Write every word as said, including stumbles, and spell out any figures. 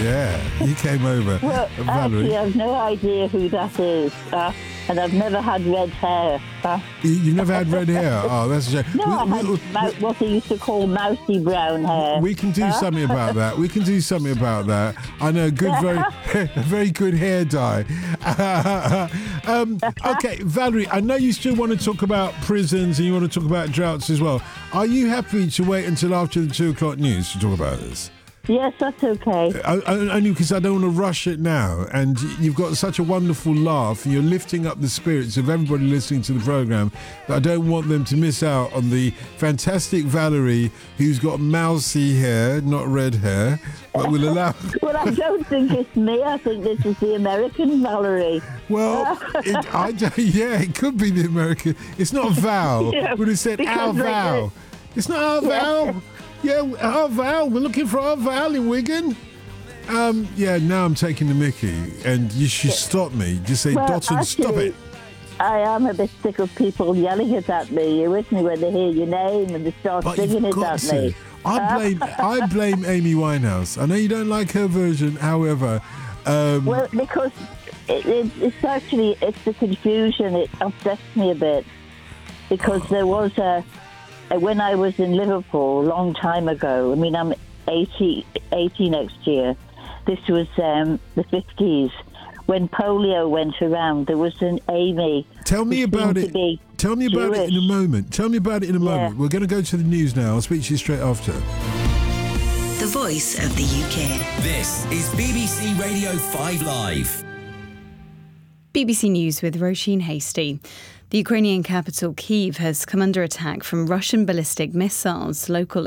Yeah, he came over. Well, Valerie. actually, I've no idea who that is. Uh, and I've never had red hair. Uh, You, you've never had red hair? Oh, that's a shame. no, We- I had we- mou- what they used to call mousy brown hair. We can do Huh? something about that. We can do something about that. I know, good, very, a very good hair dye. um, okay, Valerie, I know you still want to talk about prisons and you want to talk about droughts as well. Are you happy to wait until after the two o'clock news to talk about this? Yes, that's okay. I, I, only because I don't want to rush it now. And you've got such a wonderful laugh. And you're lifting up the spirits of everybody listening to the programme that I don't want them to miss out on the fantastic Valerie, who's got mousy hair, not red hair, but will allow... Well, I don't think it's me. I think this is the American Valerie. Well, it, I don't, yeah, it could be the American. It's not Val. Yeah, Would have said because our like Val. It's not our Yeah. Val. Yeah, our Val. We're looking for our Val in Wigan. Um, yeah, now I'm taking the mickey, and you should stop me. Just say, Well, Dotson, stop actually, it. I am a bit sick of people yelling it at me. You're with me when they hear your name and they start But singing you've it got at to. me. I blame, I blame Amy Winehouse. I know you don't like her version, however. Um, Well, because it, it, it's actually, it's the confusion. It upsets me a bit. Because there was a, when I was in Liverpool a long time ago, I mean, I'm eighty, eighty next year. This was um, the fifties. When polio went around, there was an Amy. Tell me who about seemed it. to be Tell me about it in a Jewish. moment. Tell me about it in a Yeah. moment. We're going to go to the news now. I'll speak to you straight after. The voice of the U K. This is B B C Radio five Live. B B C News with Roisin Hasty. The Ukrainian capital, Kyiv, has come under attack from Russian ballistic missiles. Local